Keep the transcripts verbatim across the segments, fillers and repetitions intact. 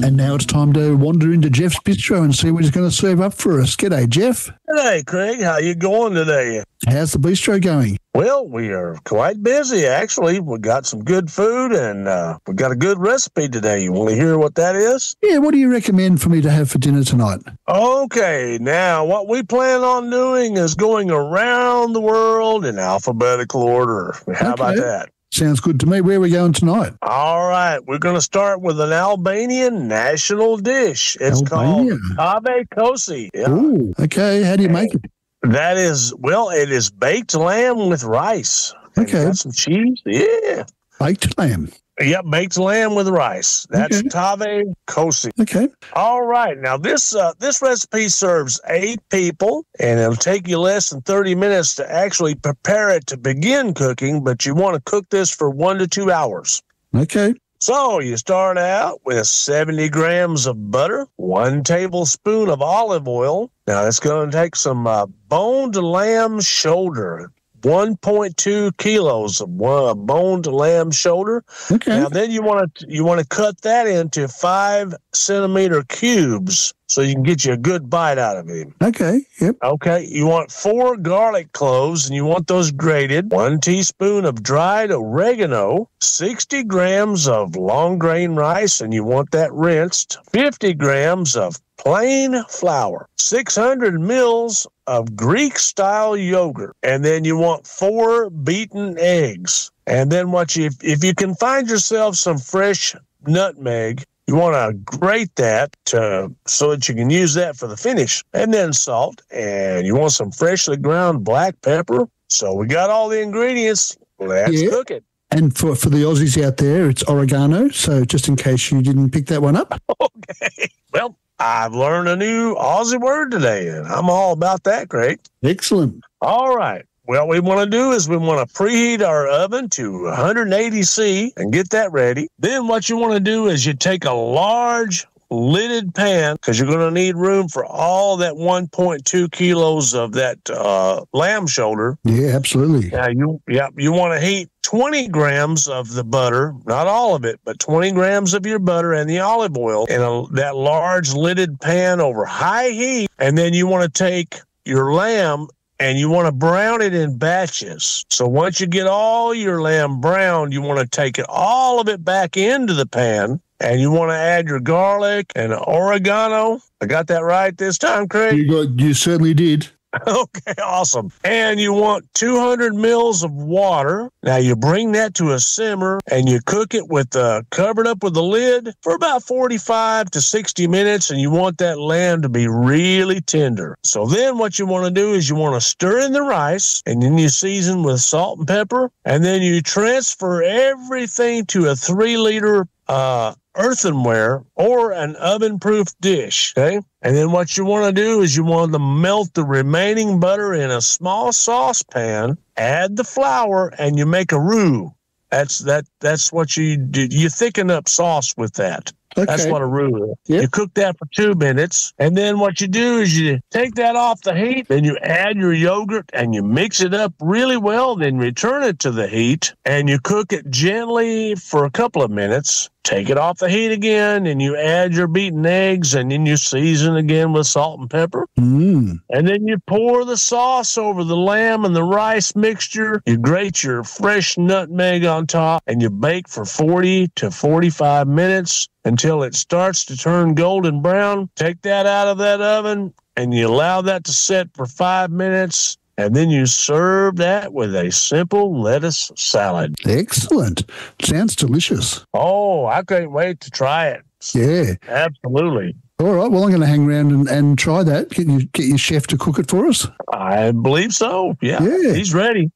And now it's time to wander into Jeff's Bistro and see what he's going to serve up for us. G'day, Jeff. G'day, Craig. How you going today? How's the bistro going? Well, we are quite busy, actually. We got some good food, and uh, we got a good recipe today. You want to hear what that is? Yeah, what do you recommend for me to have for dinner tonight? Okay, now what we plan on doing is going around the world in alphabetical order. How Okay. about that? Sounds good to me. Where are we going tonight? All right, we're going to start with an Albanian national dish. It's Albania. called Tave Kosi. Yeah. Ooh, okay. How do you make it? That is, well, it is baked lamb with rice. And Okay. got some cheese. Yeah. Baked lamb. Yep, baked lamb with rice. That's Okay. Tave Kosi. Okay. All right. Now, this uh, this recipe serves eight people, and it'll take you less than thirty minutes to actually prepare it to begin cooking, but you want to cook this for one to two hours. Okay. So you start out with seventy grams of butter, one tablespoon of olive oil. Now, it's going to take some uh, boned lamb shoulder, one point two kilos of uh, boned lamb shoulder. Okay. Now, then you want to you want to cut that into five centimeter cubes so you can get you a good bite out of it. Okay. Yep. Okay, you want four garlic cloves, and you want those grated. One teaspoon of dried oregano, sixty grams of long grain rice, and you want that rinsed. fifty grams of plain flour, six hundred mils of Greek-style yogurt, and then you want four beaten eggs. And then what you, if you can find yourself some fresh nutmeg, you want to grate that to, so that you can use that for the finish. And then salt, and you want some freshly ground black pepper. So we got all the ingredients. Let's Yeah. cook it. And for, for the Aussies out there, it's oregano. So just in case you didn't pick that one up. Okay. Well, I've learned a new Aussie word today, and I'm all about that, Craig. Excellent. All right. What we want to do is we want to preheat our oven to one hundred eighty C and get that ready. Then what you want to do is you take a large lidded pan, because you're going to need room for all that one point two kilos of that uh, lamb shoulder. Yeah, absolutely. Now, you, yeah, you want to heat twenty grams of the butter, not all of it, but twenty grams of your butter and the olive oil in a, that large lidded pan over high heat. And then you want to take your lamb and you want to brown it in batches. So once you get all your lamb browned, you want to take it, all of it back into the pan, and you want to add your garlic and oregano. I got that right this time, Craig? You got, you certainly did. Okay, awesome. And you want two hundred mils of water. Now you bring that to a simmer and you cook it with uh, covered up with the lid for about forty-five to sixty minutes, and you want that lamb to be really tender. So then what you want to do is you want to stir in the rice, and then you season with salt and pepper, and then you transfer everything to a three liter uh earthenware or an oven-proof dish, okay? And then what you want to do is you want to melt the remaining butter in a small saucepan, add the flour, and you make a roux. That's that. That's what you do. You thicken up sauce with that. Okay. That's what a roux is. Yep. You cook that for two minutes, and then what you do is you take that off the heat, then you add your yogurt, and you mix it up really well, then return it to the heat, and you cook it gently for a couple of minutes. Take it off the heat again, and you add your beaten eggs, and then you season again with salt and pepper. Mm. And then you pour the sauce over the lamb and the rice mixture. You grate your fresh nutmeg on top, and you bake for forty to forty-five minutes until it starts to turn golden brown. Take that out of that oven, and you allow that to set for five minutes. And then you serve that with a simple lettuce salad. Excellent. Sounds delicious. Oh, I can't wait to try it. Yeah. Absolutely. All right. Well, I'm going to hang around and, and try that. Get you, get your chef to cook it for us. I believe so. Yeah. Yeah. He's ready.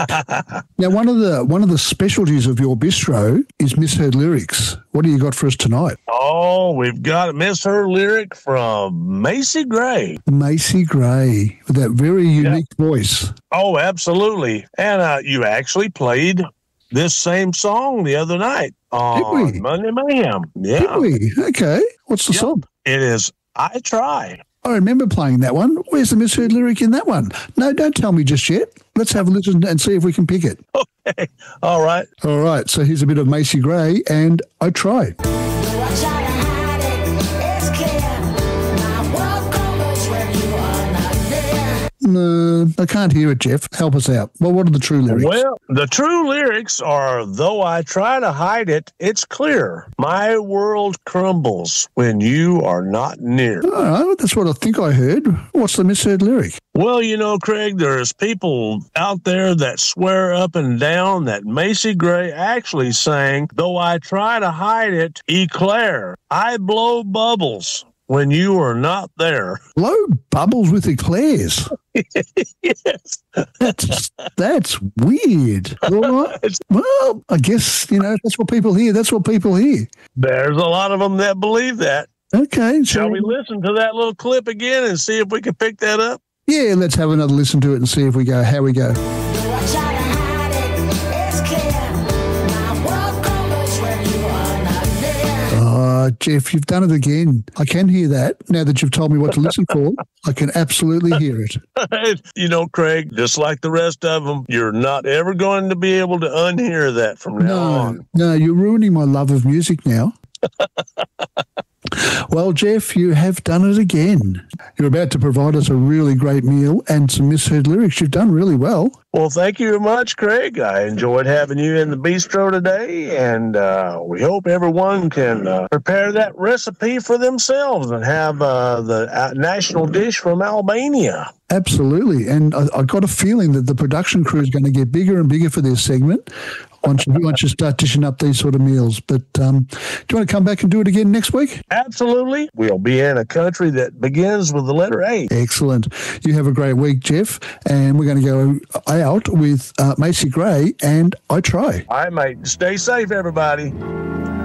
Now, one of the one of the specialties of your bistro is misheard lyrics. What do you got for us tonight? Oh, we've got a misheard lyric from Macy Gray. Macy Gray, with that very unique voice. Oh, absolutely. And uh, you actually played this same song the other night on we? Monday Mayhem. Yeah. Did we? Okay. What's the Yep. song? It is I Try. I remember playing that one. Where's the misheard lyric in that one? No, don't tell me just yet. Let's have a listen and see if we can pick it. Okay. All right. All right. So here's a bit of Macy Gray and I Try. I try to hide it, No, I can't hear it, Jeff. Help us out. Well, what are the true lyrics? Well, the true lyrics are, though I try to hide it, it's clear. My world crumbles when you are not near. Oh, that's what I think I heard. What's the misheard lyric? Well, you know, Craig, there's people out there that swear up and down that Macy Gray actually sang, though I try to hide it, eclair. I blow bubbles when you are not there. Blow bubbles with eclairs. Yes. That's that's weird. Well, well, I guess, you know, that's what people hear. That's what people hear. There's a lot of them that believe that. Okay. Shall so, we listen to that little clip again and see if we can pick that up? Yeah, let's have another listen to it and see if we go, how we go. Oh, Jeff, you've done it again. I can hear that. Now that you've told me what to listen for, I can absolutely hear it. You know, Craig, just like the rest of them, you're not ever going to be able to unhear that from now no, on. No, you're ruining my love of music now. Well, Jeff, you have done it again. You're about to provide us a really great meal and some misheard lyrics. You've done really well. Well, thank you very much, Craig. I enjoyed having you in the bistro today, and uh, we hope everyone can uh, prepare that recipe for themselves and have uh, the uh, national dish from Albania. Absolutely. And I, I got a feeling that the production crew is going to get bigger and bigger for this segment once you, once you start dishing up these sort of meals. But um, do you want to come back and do it again next week? Absolutely. We'll be in a country that begins with the letter A. Excellent. You have a great week, Jeff. And we're going to go out with uh, Macy Gray and I Try. All right, mate. Stay safe, everybody.